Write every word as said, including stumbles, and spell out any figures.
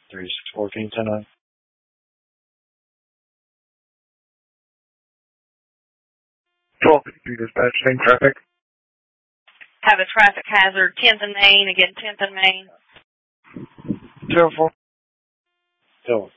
three six four, can you ten nine? twelve fifty-two dispatch, same traffic. Have a traffic hazard, tenth and Main, again, tenth and Main. Zero four. Zero.